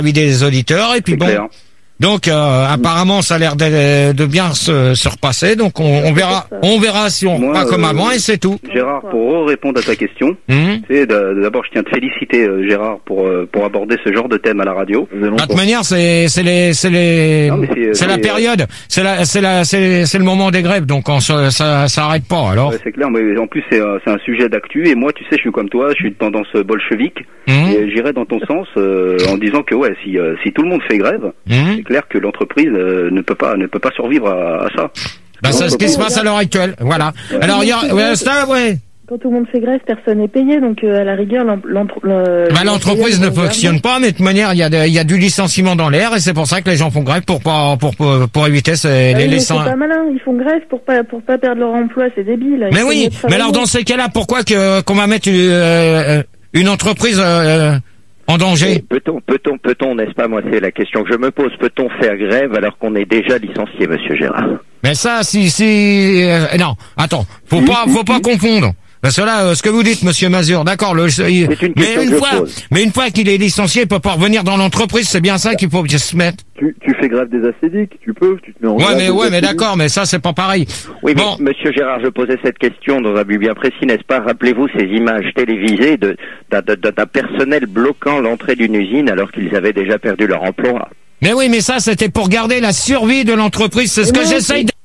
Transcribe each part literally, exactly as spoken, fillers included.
des auditeurs et puis C'est bon. clair. Donc euh, apparemment ça a l'air de, de bien se, se repasser. Donc on, on verra, on verra si on Moi, repart comme euh, avant et c'est tout. Gérard, pour répondre à ta question, Mmh. c'est de- d'abord je tiens à te féliciter euh, Gérard pour euh, pour aborder ce genre de thème à la radio. De toute manière, c'est c'est les c'est les Non, mais c'est- c'est la c'est- période, c'est la c'est la c'est c'est le moment des grèves. Donc on se, ça ça arrête pas alors. Ouais, c'est clair, mais en plus c'est un, c'est un sujet d'actu et moi tu sais je suis comme toi, je suis de tendance bolchevique Mmh. et j'irai dans ton sens euh, en disant que ouais si euh, si tout le monde fait grève, Mmh. c'est clair que l'entreprise euh, ne peut pas ne peut pas survivre à, à ça. Bah c'est ce qui se passe à l'heure actuelle. Voilà. Alors il y a ouais, ça ouais. Quand tout le monde fait grève, personne n'est payé, donc euh, à la rigueur, l'en- l'entre- le- Bah, l'entreprise ne l'employeur- fonctionne pas, mais de toute manière, il y a, de- il y a du licenciement dans l'air, et c'est pour ça que les gens font grève pour pas, pour, pour, pour éviter ces, Ah les oui, mais c'est licenciements. pas malin, ils font grève pour pas pour pas perdre leur emploi, c'est débile. Ils Mais faut oui, mieux mais travailler. alors dans ces cas-là, pourquoi que, qu'on va mettre euh, une entreprise euh, en danger? Peut-on, peut-on, peut-on, n'est-ce pas, moi c'est la question que je me pose, peut-on faire grève alors qu'on est déjà licencié, monsieur Gérard? Mais ça, si, si, euh, non, attends, faut pas, faut pas confondre. Parce que là, euh, ce que vous dites, monsieur Mazur, d'accord, le, il- C'est une question mais une que je fois, pose. mais une fois qu'il est licencié, il peut pas revenir dans l'entreprise, c'est bien ça qu'il faut se mettre. Tu, tu fais grève des acédiques, tu peux, tu te mets en Ouais, grève mais, des ouais, mais acédiques. d'accord, mais ça, c'est pas pareil. Oui, mais Bon. monsieur Gérard, je posais cette question dans un but bien précis, n'est-ce pas? Rappelez-vous ces images télévisées de, d'un, d'un- d'un personnel bloquant l'entrée d'une usine alors qu'ils avaient déjà perdu leur emploi. Mais oui, mais ça, c'était pour garder la survie de l'entreprise. C'est ce que Non, j'essaye de...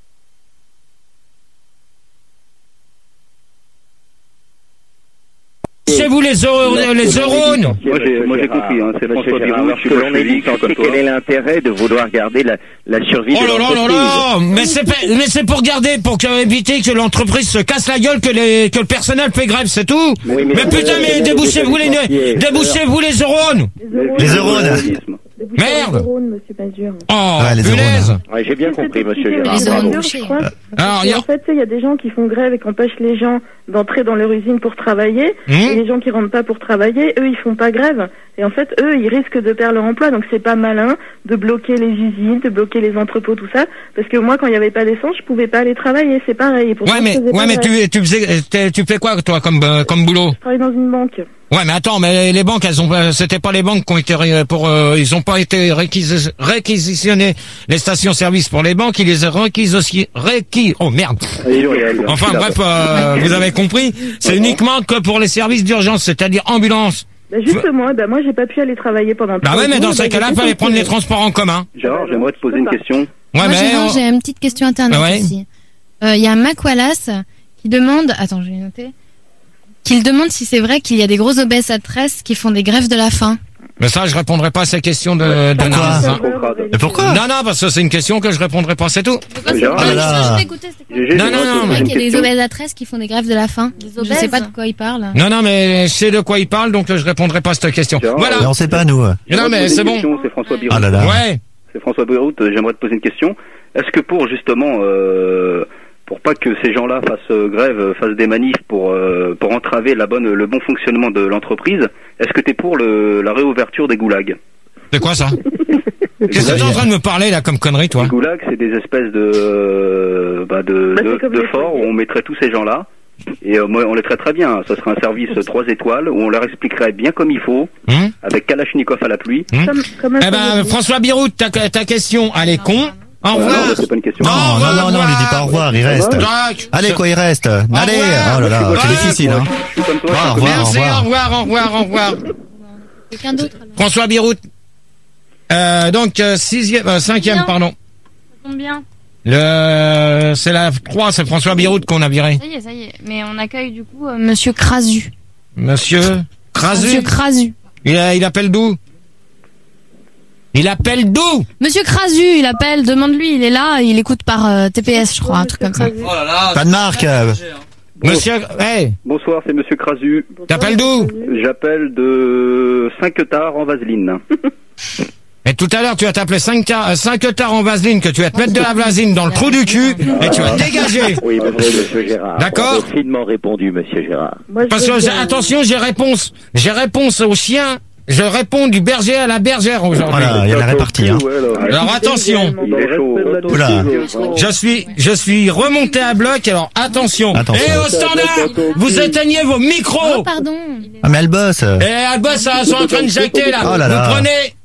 Chez vous, les, euro- les neurones. Moi, j'ai- moi, j'ai compris, hein, c'est Monsieur François Gérard, Biroux, alors je suis que l'on est bolchevique, licencié, comme toi. quel est l'intérêt de vouloir garder la, la survie Oh de là là là l'entreprise? là. Mais c'est pas- mais c'est pour garder, pour que- éviter que l'entreprise se casse la gueule, que les, que le personnel fait grève, c'est tout. Oui, mais mais vous putain, avez- mais vous avez débouchez-vous les, déjà licencié. débouchez-vous les neurones. Les neurones. Bolchevisme. Merde. Les neurones, monsieur Mazur. Oh, Ouais, les punaise. neurones. Ouais, j'ai bien compris, monsieur Gérard. Les bravo. neurones. Je crois. Alors, il y a... En fait, tu sais, il y a des gens qui font grève et qui empêchent les gens d'entrer dans leur usine pour travailler. Hum. Et les gens qui rentrent pas pour travailler, eux, ils font pas grève. Et en fait, eux, ils risquent de perdre leur emploi. Donc, c'est pas malin de bloquer les usines, de bloquer les entrepôts, tout ça. Parce que moi, quand il y avait pas d'essence, je pouvais pas aller travailler. C'est pareil. Et pourtant, Ouais, mais, je faisais ouais, pas mais grève. tu, tu faisais, t'es- tu fais quoi, toi, comme, euh, comme boulot? Je travaille dans une banque. Ouais, mais attends, mais les banques, elles ont, pas- c'était pas les banques qui ont été ré- pour, euh, ils ont pas été réquisi- réquisitionnés les stations-service pour les banques, ils les ont réquisitionnés, réquis, oh merde. Allez, Joël. Enfin, bref, euh, vous avez compris, c'est uniquement que pour les services d'urgence, c'est-à-dire ambulance. Bah, justement, bah, moi, j'ai pas pu aller travailler pendant Bah trois ouais, mais jours, dans bah, ces cas-là, j'étais fallait prendre les confinée. transports en commun. Gérard, j'aimerais te poser une question. Ouais, Moi, mais, Gérard, on- j'ai une petite question internet Ouais. aussi. Euh, Il y a Mac Wallace qui demande, attends, je vais noter, qu'il demande si c'est vrai qu'il y a des gros obèses à tresse qui font des grèves de la faim. mais ça, je répondrai pas à ces questions de, de Pourquoi naze, hein. Trop crade. Mais pourquoi? Non, non, parce que c'est une question que je répondrai pas, c'est tout. Gérard, Oh là là. Gégé, Non, j'aimerais non, te non, poser mais une Il y a des question. obèses à tresse qui font des grèves de la faim. Je sais pas de quoi il parle. Non, non, mais je sais de quoi il parle, donc je répondrai pas à cette question. Gérard, Voilà. Mais on sait pas, nous. Non, J'aimerais te mais poser c'est une bon. question, C'est François Biroux. Ah là là. Ouais. C'est François Biroux, euh, j'aimerais te poser une question. Est-ce que pour justement, euh, pour pas que ces gens-là fassent euh, grève, euh, fassent des manifs pour euh, pour entraver la bonne, le bon fonctionnement de l'entreprise, est-ce que t'es pour le, la réouverture des goulags? C'est quoi ça? Qu'est-ce que t'es en train de me parler là comme connerie, toi? Les goulags, c'est des espèces de euh, bah, de, Bah, de, c'est comme de les forts où foyers. on mettrait tous ces gens-là. Et euh, moi, on les traiterait très bien. Ça serait un service euh, trois étoiles où on leur expliquerait bien comme il faut, Hum avec Kalachnikov à la pluie. Comme, comme un Eh ben, service. François Birout, ta, ta question, elle est con. Au Euh, non, revoir. c'est pas une question. Non, Au non, non, non, revoir. lui dis pas au revoir, il reste. Jacques. Allez, quoi, il reste. Allez, revoir. oh là là, c'est Ouais, difficile, hein. Je suis comme toi. Au je suis revoir, au Merci, revoir. au revoir, au revoir, au revoir. Quelqu'un d'autre alors. François Birout. Euh, donc, euh, sixième, euh, cinquième, Bien. pardon. Ça tombe bien. Le, c'est la trois, c'est François Birout qu'on a viré. Ça y est, ça y est. Mais on accueille du coup euh, Monsieur Crasu. Monsieur Crasu. Monsieur Crasu. Il, a- il appelle d'où? Il appelle d'où? Monsieur Crasu, il appelle, demande-lui, il est là, il écoute par euh, T P S, je crois, un truc comme ça. Crasu. Pas de marque. euh. Monsieur, hey, Bonsoir, c'est Monsieur Crasu. t'appelles d'où? J'appelle de Saint-Quetard en Vaseline. Et tout à l'heure, tu vas t'appeler cinq tares en vaseline, que tu vas te mettre de la vaseline dans le trou du cul, et tu vas dégager. Oui, monsieur, monsieur Gérard. D'accord. Vous avez finement répondu, monsieur Gérard. Moi, je Parce veux que, j'ai- bien- attention, j'ai réponse. J'ai réponse au chien. Je réponds du berger à la bergère aujourd'hui. Voilà, il y a la répartie, hein. Alors attention, Il est chaud. Oula. je suis, je suis remonté à bloc, alors attention. Attention. Et au standard, vous éteignez vos Oh, micros. pardon. Ah, mais elle bosse. Et Albus, ils sont en train de jacter là. Oh là là. Vous prenez